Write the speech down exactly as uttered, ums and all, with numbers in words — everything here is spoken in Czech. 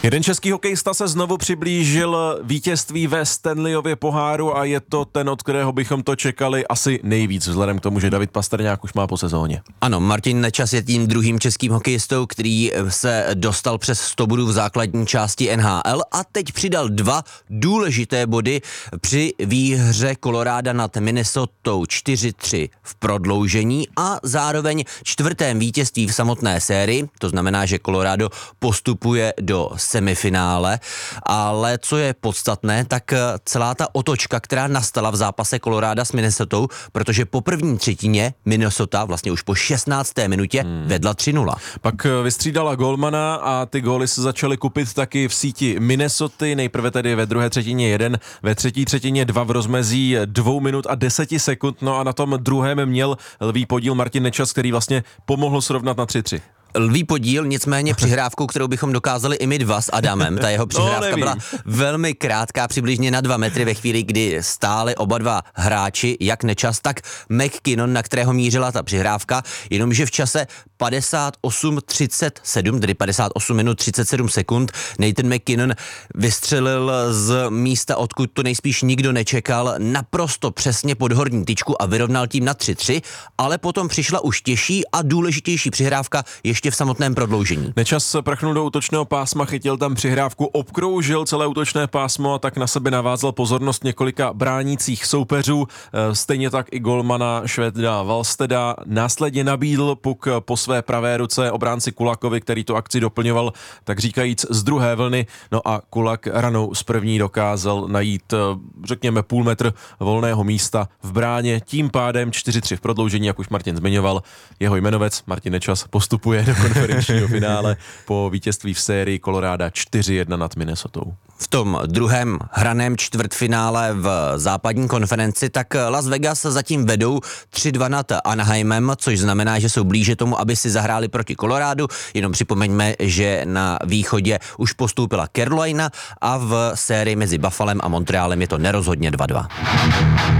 Jeden český hokejista se znovu přiblížil vítězství ve Stanleyově poháru a je to ten, od kterého bychom to čekali asi nejvíc, vzhledem k tomu, že David Pastrňák už má po sezóně. Ano, Martin Nečas je tím druhým českým hokejistou, který se dostal přes sto bodů v základní části N H L a teď přidal dva důležité body při výhře Coloráda nad Minnesotou čtyři tři v prodloužení a zároveň čtvrtém vítězství v samotné sérii, to znamená, že Colorado postupuje do semifinále, ale co je podstatné, tak celá ta otočka, která nastala v zápase Coloráda s Minnesotou, protože po první třetině Minnesota vlastně už po šestnácté minutě hmm. vedla tři nula. Pak vystřídala golmana a ty góly se začaly kupit taky v síti Minnesoty, nejprve tedy ve druhé třetině jeden, ve třetí třetině dva v rozmezí dvou minut a deseti sekund, no a na tom druhém měl lví podíl Martin Nečas, který vlastně pomohl srovnat na tři tři. Lví podíl, nicméně přihrávkou, kterou bychom dokázali i my dva s Adamem. Ta jeho přihrávka no, byla velmi krátká, přibližně na dva metry ve chvíli, kdy stáli oba dva hráči, jak Nečas, tak McKinnon, na kterého mířila ta přihrávka, jenomže v čase padesát osm třicet sedm, tedy padesát osm minut třicet sedm sekund, Nathan McKinnon vystřelil z místa, odkud to nejspíš nikdo nečekal, naprosto přesně pod horní tyčku a vyrovnal tím na tři tři, ale potom přišla už těžší a důležitější přihrávka ještě v samotném prodloužení. Nečas prchnul do útočného pásma, chytil tam přihrávku, obkroužil celé útočné pásmo a tak na sebe navázal pozornost několika bránících soupeřů, stejně tak i golmana Švéda Valsteda. Následně nabídl puk po své pravé ruce obránci Kulakovi, který tu akci doplňoval, tak říkajíc z druhé vlny, no a Kulak ranou z první dokázal najít, řekněme, půl metr volného místa v bráně, tím pádem čtyři tři v prodloužení, jak už Martin zmiňoval. Jeho jmenovec Martin Nečas postupuje do konferenčního finále po vítězství v sérii Coloráda čtyři jedna nad Minnesotou. V tom druhém hraném čtvrtfinále v západní konferenci tak Las Vegas zatím vedou tři dva nad Anaheimem, což znamená, že jsou blíže tomu, aby si zahráli proti Colorádu. Jenom připomeňme, že na východě už postoupila Carolina a v sérii mezi Buffalem a Montrealem je to nerozhodně dva dva.